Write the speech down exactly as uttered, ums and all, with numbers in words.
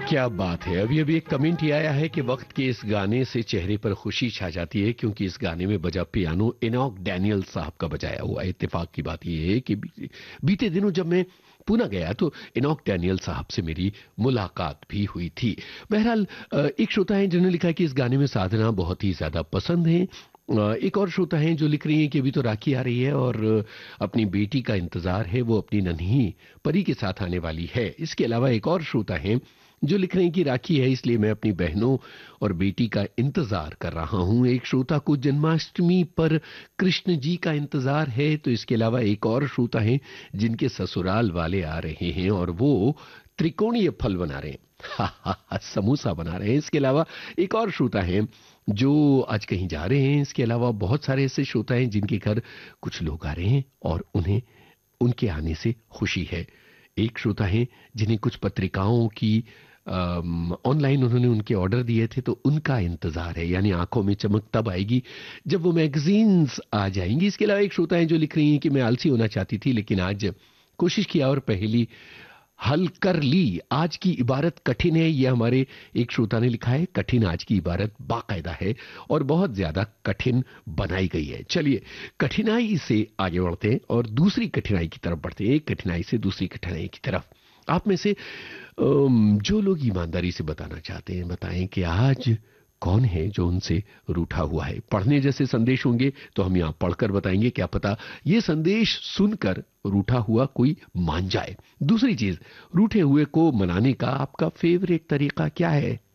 क्या बात है। अभी अभी एक कमेंट ये आया है कि वक्त के इस गाने से चेहरे पर खुशी छा जाती है क्योंकि इस गाने में बजा पियानो एनॉक डैनियल साहब का बजाया हुआ है। इत्तेफाक की बात ये है कि बी- बीते दिनों जब मैं पुणे गया तो एनॉक डैनियल साहब से मेरी मुलाकात भी हुई थी। बहरहाल अ, एक श्रोता है जिन्होंने लिखा कि इस गाने में साधना बहुत ही ज्यादा पसंद है। अ, एक और श्रोता हैं जो लिख रही हैं कि अभी तो राखी आ रही है और अपनी बेटी का इंतजार है, वो अपनी नन्ही परी के साथ आने वाली है। इसके अलावा एक और श्रोता हैं जो लिख रहे हैं कि राखी है इसलिए मैं अपनी बहनों और बेटी का इंतजार कर रहा हूं। एक श्रोता को जन्माष्टमी पर कृष्ण जी का इंतजार है। तो इसके अलावा एक और श्रोता हैं जिनके ससुराल वाले आ रहे हैं और वो त्रिकोणीय फल बना रहे हैं हा, हा, हा, समोसा बना रहे हैं। इसके अलावा एक और श्रोता हैं जो आज कहीं जा रहे हैं। इसके अलावा बहुत सारे ऐसे श्रोता हैं जिनके घर कुछ लोग आ रहे हैं और उन्हें उनके आने से खुशी है। एक श्रोता हैं जिन्हें कुछ पत्रिकाओं की ऑनलाइन उन्होंने उनके ऑर्डर दिए थे तो उनका इंतजार है, यानी आंखों में चमक तब आएगी जब वो मैगजीन्स आ जाएंगी। इसके अलावा एक श्रोता हैं जो लिख रही हैं कि मैं आलसी होना चाहती थी लेकिन आज कोशिश किया और पहेली हल कर ली। आज की इबारत कठिन है, ये हमारे एक श्रोता ने लिखा है। कठिन आज की इबारत बाकायदा है और बहुत ज्यादा कठिन बनाई गई है। चलिए कठिनाई से आगे बढ़ते हैं और दूसरी कठिनाई की तरफ बढ़ते हैं। एक कठिनाई से दूसरी कठिनाई की तरफ। आप में से अम, जो लोग ईमानदारी से बताना चाहते हैं बताएं कि आज कौन है जो उनसे रूठा हुआ है। पढ़ने जैसे संदेश होंगे तो हम यहाँ पढ़कर बताएंगे, क्या पता ये संदेश सुनकर रूठा हुआ कोई मान जाए। दूसरी चीज, रूठे हुए को मनाने का आपका फेवरेट तरीका क्या है?